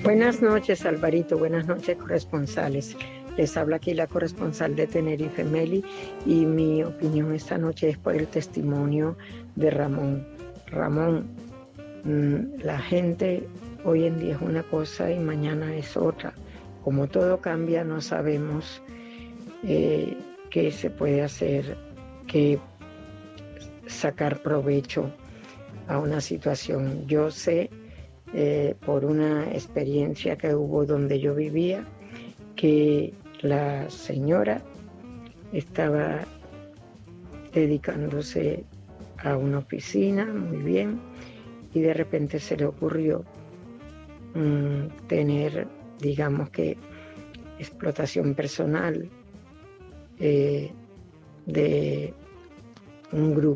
Buenas noches, Alvarito. Buenas noches, corresponsales. Les habla aquí la corresponsal de Tenerife, Meli, y mi opinión esta noche es por el testimonio de Ramón. Ramón, la gente hoy en día es una cosa y mañana es otra. Como todo cambia, no sabemos qué se puede hacer, qué sacar provecho a una situación. Yo sé por una experiencia que hubo donde yo vivía, que la señora estaba dedicándose a una oficina, muy bien, y de repente se le ocurrió tener, digamos que, explotación personal de un grupo